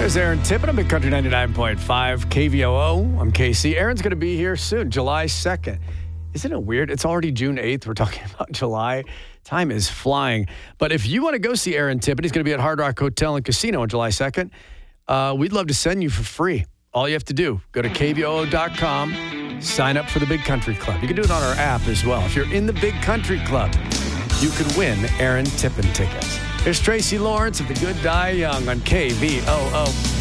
There's Aaron Tippin on Big Country 99.5 KVOO. I'm KC. Aaron's going to be here soon, July 2nd. Isn't it weird? It's already June 8th. We're talking about July. Time is flying. But if you want to go see Aaron Tippin, he's going to be at Hard Rock Hotel and Casino on July 2nd. We'd love to send you for free. All you have to do, go to kvoo.com, sign up for the Big Country Club. You can do it on our app as well. If you're in the Big Country Club, you could win Aaron Tippin tickets. There's Tracy Lawrence of The Good Die Young on KVOO.